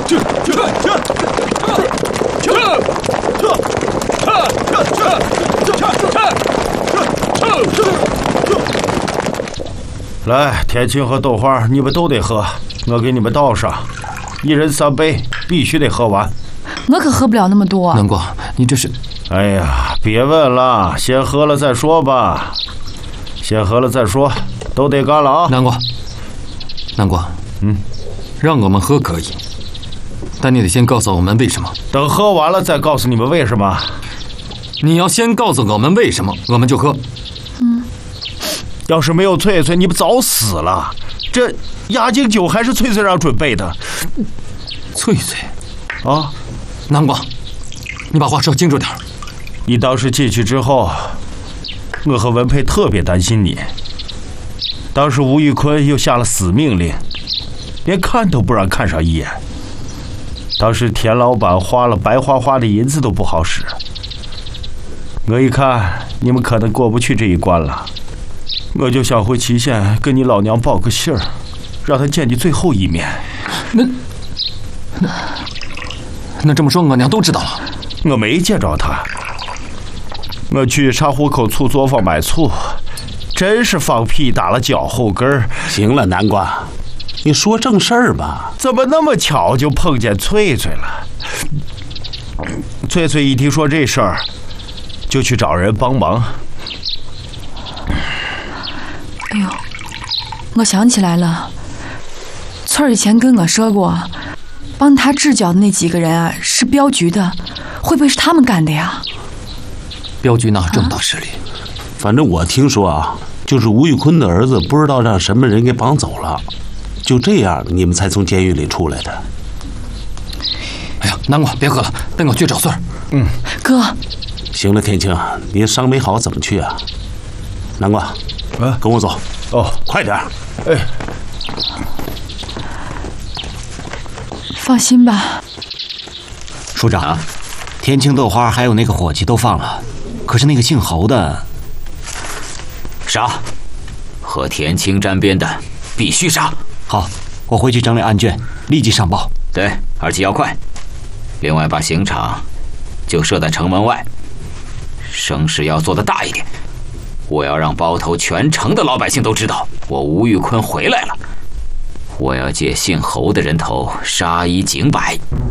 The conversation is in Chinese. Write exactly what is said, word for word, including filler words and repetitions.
来，天晴和豆花，你们都得喝，我给你们倒上，一人三杯，必须得喝完。 我可喝不了那么多。 南瓜，你这是…… 哎呀，别问了，先喝了再说吧。先喝了再说，都得干了啊！ 南瓜，南瓜， 嗯， 让我们喝可以，但你得先告诉我们为什么。 等喝完了再告诉你们为什么。 你要先告诉我们为什么，我们就喝。 嗯， 要是没有翠翠，你们早死了。这压惊酒还是翠翠让准备的。 翠翠， 啊， 南瓜，你把话说清楚点。 你当时进去之后，我和文佩特别担心你。当时吴玉坤又下了死命令，连看都不让看上一眼。当时田老板花了白花花的银子都不好使。我一看你们可能过不去这一关了，我就想回祁县跟你老娘报个信儿，让她见你最后一面。 那那那这么说，我娘都知道了。 我没见着她，我去茶壶口醋作坊买醋，真是放屁打了脚后跟儿。 行了，南瓜，你说正事儿吧。 怎么那么巧就碰见翠翠了？翠翠一听说这事儿，就去找人帮忙。 哎呦，我想起来了，翠儿以前跟我说过，帮他治脚的那几个人啊，是镖局的，会不会是他们干的呀？ 镖局哪有这么大势力？ 啊、反正我听说啊，就是吴玉坤的儿子不知道让什么人给绑走了，就这样你们才从监狱里出来的。 哎呀，南瓜，别喝了，带我去找穗儿。 嗯， 哥。 行了，天晴，你伤没好怎么去啊？南瓜， 啊， 跟我走。 哦， 快点。 哎， 放心吧， 署长。啊，天青豆花还有那个伙计都放了，可是那个姓侯的， 杀！和田青沾边的必须杀。 好，我回去整理案卷，立即上报。 对，而且要快。另外，把刑场就设在城门外。声势要做得大一点，我要让包头全城的老百姓都知道我吴玉坤回来了。我要借姓侯的人头杀一儆百。